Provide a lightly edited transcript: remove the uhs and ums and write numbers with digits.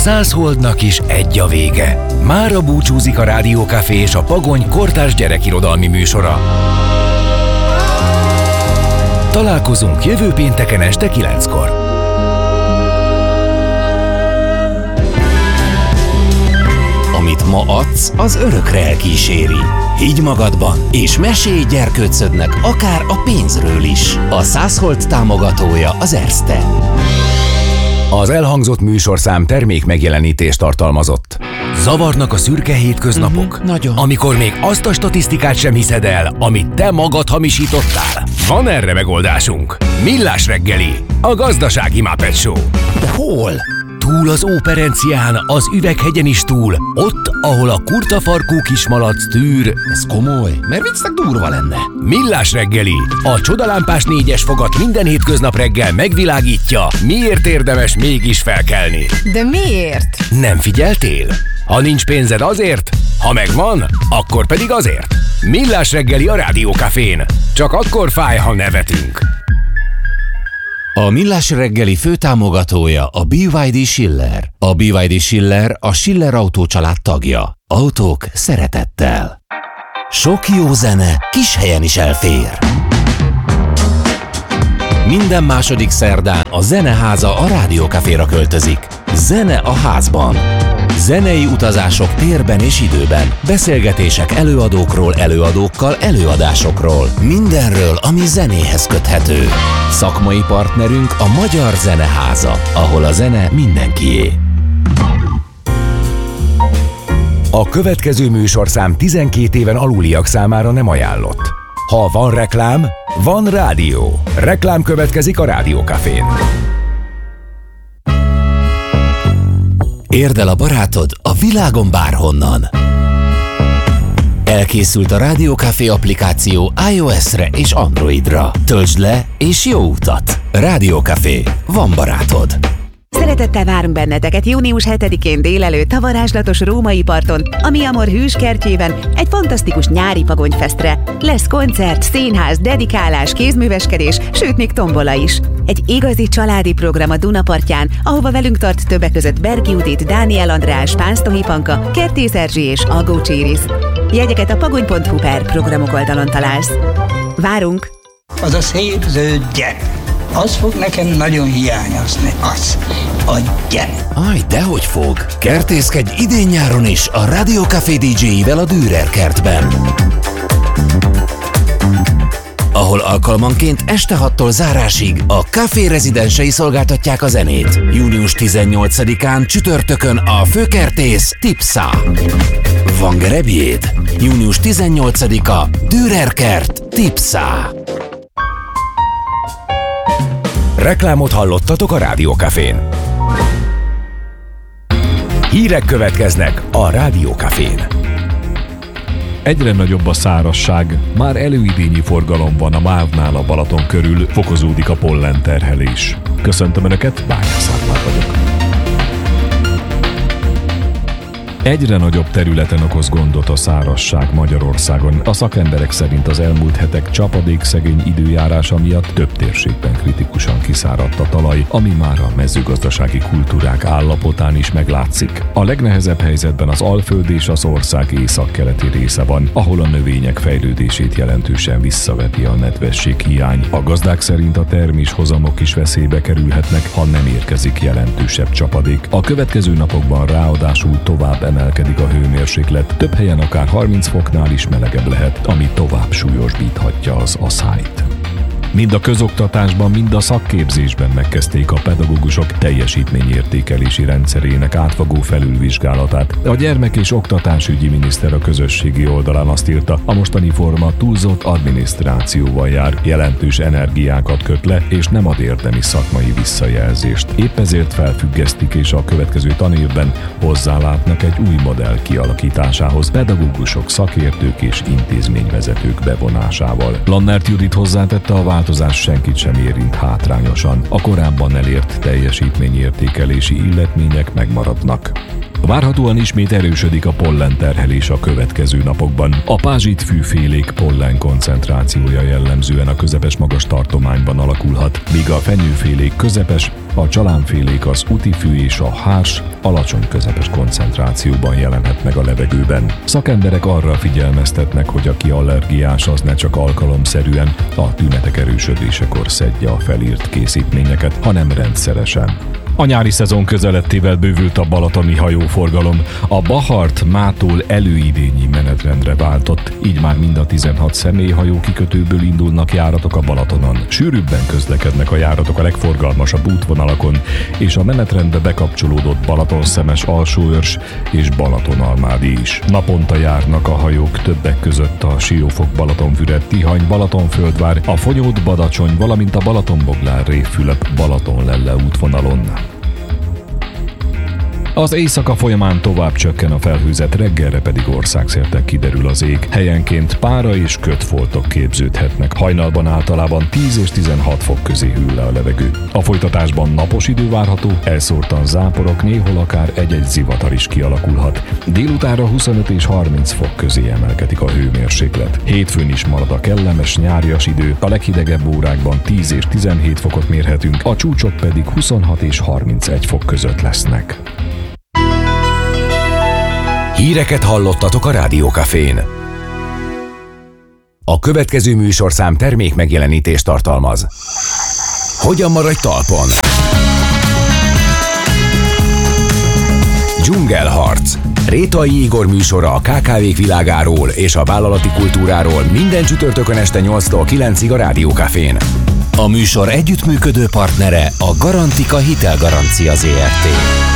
100 holdnak is egy a vége. Mára búcsúzik a Rádió Café és a Pagony kortárs gyerekirodalmi műsora. Találkozunk jövő pénteken este 9-kor. Amit ma adsz, az örökre elkíséri. Higgy magadban, és mesélj gyerkőcödnek akár a pénzről is. A 100 hold támogatója az Erste. Az elhangzott műsorszám termék megjelenítést tartalmazott. Zavarnak a szürke hétköznapok? Nagyon. Amikor még azt a statisztikát sem hiszed el, amit te magad hamisítottál? Van erre megoldásunk. Millás reggeli, a gazdasági Muppet Show. De hol? Túl az Óperencián, az Üveghegyen is túl, ott, ahol a kurtafarkú kismalac tűr. Ez komoly, mert viccnek durva lenne. Millás reggeli, a csodalámpás 4-es fogat minden hétköznap reggel megvilágítja, miért érdemes mégis felkelni. De miért? Nem figyeltél? Ha nincs pénzed azért, ha megvan, akkor pedig azért. Millás reggeli a Rádió Cafén. Csak akkor fáj, ha nevetünk. A Millás reggeli főtámogatója a BYD Schiller. A BYD Schiller a Schiller Autó család tagja. Autók szeretettel. Sok jó zene kis helyen is elfér. Minden második szerdán a Zeneháza a Rádió Caféra költözik. Zene a házban. Zenei utazások térben és időben. Beszélgetések előadókról, előadókkal, előadásokról. Mindenről, ami zenéhez köthető. Szakmai partnerünk a Magyar Zeneháza, ahol a zene mindenkié. A következő műsorszám 12 éven aluliak számára nem ajánlott. Ha van reklám, van rádió. Reklám következik a Rádió Cafén. Érd el a barátod a világon bárhonnan. Elkészült a Rádió Café applikáció iOS-re és Androidra. Töltsd le és jó utat! Rádió Café. Van barátod. Szeretettel várunk benneteket június 7-én délelőtt a varázslatos római parton, a Mi Amor hűskertjében egy fantasztikus nyári pagonyfesztre. Lesz koncert, színház, dedikálás, kézműveskedés, sőt még tombola is. Egy igazi családi program a Dunapartján, ahova velünk tart többek között Berki Judit, Dániel András, Pánsztohi Panka, Kertész Erzsi és Algó Cséris. Jegyeket a pagony.hu/programok oldalon találsz. Várunk! Az a szép zöld gyep. Az fog nekem nagyon hiányozni. Az. A gyep. Aj, dehogy fog! Kertészkedj idén-nyáron is a Rádió Café DJ-ivel a Dürer kertben. Ahol alkalmanként este 6-tól zárásig a Café rezidensei szolgáltatják a zenét. Június 18-án csütörtökön a főkertész Tipsa. Van gerebjéd? Június 18-a Dürer kert Tipsa. Reklámot hallottatok a Rádió Cafén. Hírek következnek a Rádió Cafén. Egyre nagyobb a szárazság, már előidényi forgalom van a MÁV-nál a Balaton körül, fokozódik a pollenterhelés. Köszöntöm Önöket, Bányász Árpád vagyok. Egyre nagyobb területen okoz gondot a szárazság Magyarországon. A szakemberek szerint az elmúlt hetek csapadékszegény időjárása miatt több térségben kritikusan kiszáradt a talaj, ami már a mezőgazdasági kultúrák állapotán is meglátszik. A legnehezebb helyzetben az Alföld és az ország északkeleti része van, ahol a növények fejlődését jelentősen visszaveti a nedvesség hiány. A gazdák szerint a terméshozamok is veszélybe kerülhetnek, ha nem érkezik jelentősebb csapadék. A következő napokban ráadásul tovább emelkedik a hőmérséklet, több helyen akár 30 foknál is melegebb lehet, ami tovább súlyosbíthatja az aszályt. Mind a közoktatásban, mind a szakképzésben megkezdték a pedagógusok teljesítményértékelési rendszerének átfogó felülvizsgálatát. A gyermek- és oktatásügyi miniszter a közösségi oldalán azt írta, a mostani forma túlzott adminisztrációval jár, jelentős energiákat köt le, és nem ad érdemi szakmai visszajelzést. Épp ezért felfüggesztik, és a következő tanévben hozzálátnak egy új modell kialakításához, pedagógusok, szakértők és intézményvezetők bevonásával. Lannert Judit hozzátette, a változás senkit sem érint hátrányosan. A korábban elért teljesítményértékelési illetmények megmaradnak. Várhatóan ismét erősödik a pollenterhelés a következő napokban. A pázsitfűfélék pollen koncentrációja jellemzően a közepes-magas tartományban alakulhat, míg a fenyőfélék közepes A csalánfélék, az utifű és a hárs alacsony közepes koncentrációban jelenhet meg a levegőben. Szakemberek arra figyelmeztetnek, hogy aki allergiás, az ne csak alkalomszerűen a tünetek erősödésekor szedje a felírt készítményeket, hanem rendszeresen. A nyári szezon közelettével bővült a balatoni hajóforgalom. A Bachart mától előidényi menetrendre váltott, így már mind a 16 személyhajó kikötőből indulnak járatok a Balatonon. Sűrűbben közlekednek a járatok a legforgalmasabb útvonalakon, és a menetrendbe bekapcsolódott Balatonszemes Alsóörs és Balatonalmádi is. Naponta járnak a hajók, többek között a Siófok Balatonfüred Tihany Balatonföldvár, a Fonyód Badacsony, valamint a Balatonboglár Révfülöp Balatonlelle útvonalon. Az éjszaka folyamán tovább csökken a felhőzet, reggelre pedig országszerte kiderül az ég. Helyenként pára és kötfoltok képződhetnek. Hajnalban általában 10 és 16 fok közé hűl le a levegő. A folytatásban napos idő várható, elszórtan záporok, néhol akár egy-egy zivatar is kialakulhat. Délutánra 25 és 30 fok közé emelkedik a hőmérséklet. Hétfőn is marad a kellemes nyárias idő, a leghidegebb órákban 10 és 17 fokot mérhetünk, a csúcsok pedig 26 és 31 fok között lesznek. Híreket hallottatok a Rádió Cafén. A következő műsorszám termék megjelenítést tartalmaz. Hogyan maradj talpon? Dzsungelharc. Rétai Igor műsora a KKV-k világáról és a vállalati kultúráról minden csütörtökön este 8-tól 9-ig a Rádió Cafén. A műsor együttműködő partnere a Garantika hitelgarancia Zrt.